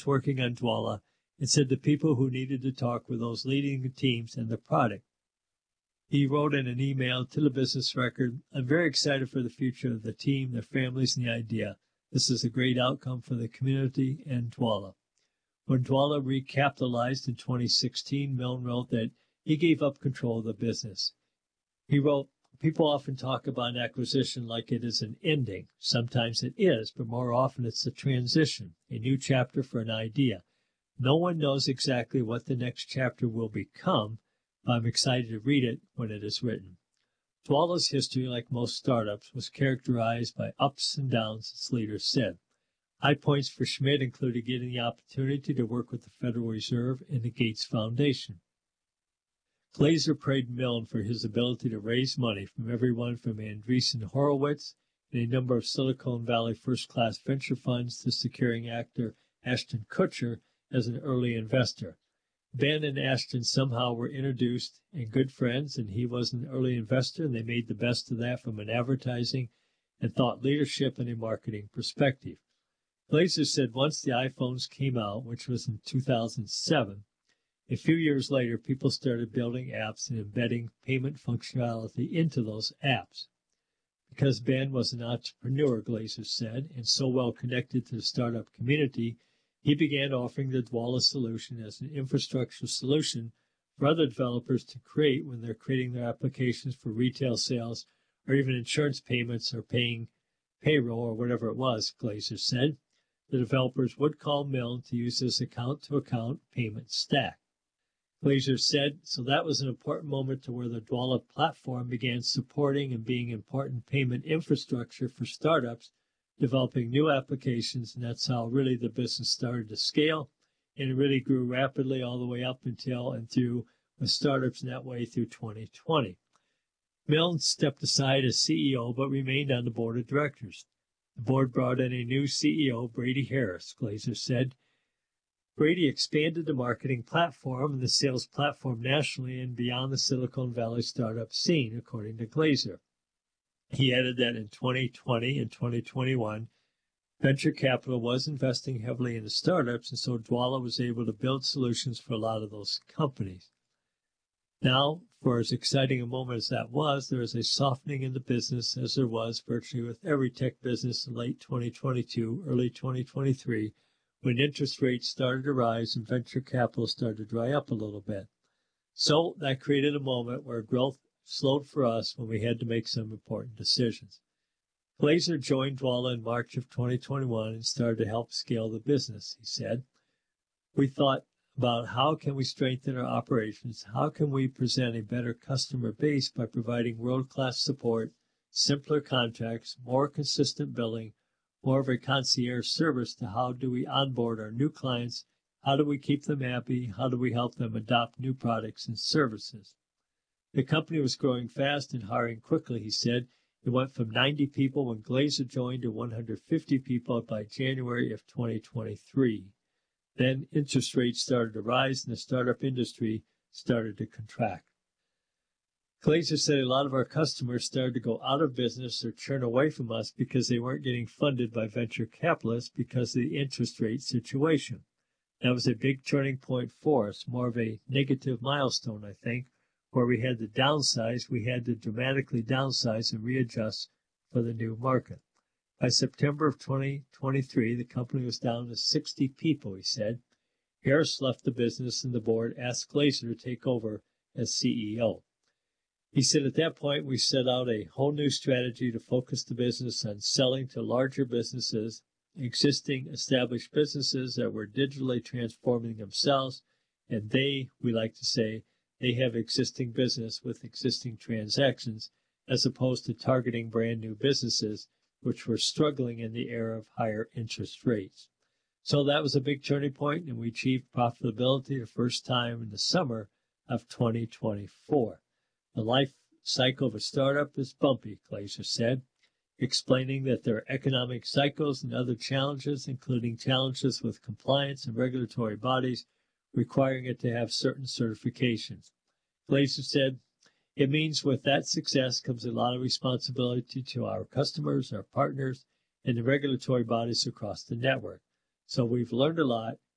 working on Dwolla and said the people who needed to talk were those leading the teams and the product. He wrote in an email to the Business Record, "I'm very excited for the future of the team, their families, and the idea. This is a great outcome for the community and Dwolla." When Dwolla recapitalized in 2016, Milne wrote that he gave up control of the business. He wrote, "People often talk about an acquisition like it is an ending. Sometimes it is, but more often it's a transition, a new chapter for an idea. No one knows exactly what the next chapter will become, but I'm excited to read it when it is written." Dwolla's history, like most startups, was characterized by ups and downs, its leaders said. High points for Schmidt included getting the opportunity to work with the Federal Reserve and the Gates Foundation. Glaser praised Milne for his ability to raise money from everyone from Andreessen Horowitz and a number of Silicon Valley first-class venture funds to securing actor Ashton Kutcher as an early investor. Ben and Ashton somehow were introduced and good friends, and he was an early investor, and they made the best of that from an advertising and thought leadership and a marketing perspective. Glaser said once the iPhones came out, which was in 2007, a few years later, people started building apps and embedding payment functionality into those apps. Because Ben was an entrepreneur, Glaser said, and so well connected to the startup community, he began offering the Dwolla solution as an infrastructure solution for other developers to create when they're creating their applications for retail sales or even insurance payments or paying payroll or whatever it was, Glaser said. The developers would call Milne to use this account-to-account payment stack. Glaser said, so that was an important moment to where the Dwolla platform began supporting and being important payment infrastructure for startups, developing new applications, and that's how really the business started to scale, and it really grew rapidly all the way up until and through with startups in that way through 2020. Milne stepped aside as CEO but remained on the board of directors. The board brought in a new CEO, Brady Harris, Glaser said. Brady expanded the marketing platform and the sales platform nationally and beyond the Silicon Valley startup scene, according to Glaser. He added that in 2020 and 2021, venture capital was investing heavily into startups, and so Dwolla was able to build solutions for a lot of those companies. Now, for as exciting a moment as that was, there is a softening in the business, as there was virtually with every tech business in late 2022, early 2023, when interest rates started to rise and venture capital started to dry up a little bit. So that created a moment where growth slowed for us when we had to make some important decisions. Glaser joined Dwolla in March of 2021 and started to help scale the business, he said. We thought about how can we strengthen our operations, how can we present a better customer base by providing world-class support, simpler contracts, more consistent billing, more of a concierge service to how do we onboard our new clients, how do we keep them happy, how do we help them adopt new products and services. The company was growing fast and hiring quickly, he said. It went from 90 people when Glaser joined to 150 people by January of 2023. Then interest rates started to rise and the startup industry started to contract. Glaser said a lot of our customers started to go out of business or churn away from us because they weren't getting funded by venture capitalists because of the interest rate situation. That was a big turning point for us, more of a negative milestone, I think, where we had to downsize. We had to dramatically downsize and readjust for the new market. By September of 2023, the company was down to 60 people, he said. Harris left the business and the board asked Glaser to take over as CEO. He said at that point we set out a whole new strategy to focus the business on selling to larger businesses, existing established businesses that were digitally transforming themselves, and we like to say, they have existing business with existing transactions as opposed to targeting brand new businesses which were struggling in the era of higher interest rates. So that was a big turning point, and we achieved profitability the first time in the summer of 2024. The life cycle of a startup is bumpy, Glaser said, explaining that there are economic cycles and other challenges, including challenges with compliance and regulatory bodies requiring it to have certain certifications. Glaser said, it means with that success comes a lot of responsibility to our customers, our partners, and the regulatory bodies across the network. So we've learned a lot,